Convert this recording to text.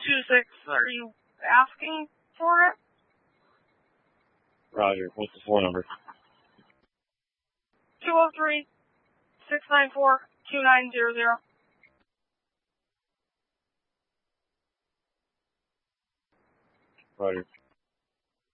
26, are you asking for it? Roger. What's the phone number? 203-694-2900. Roger.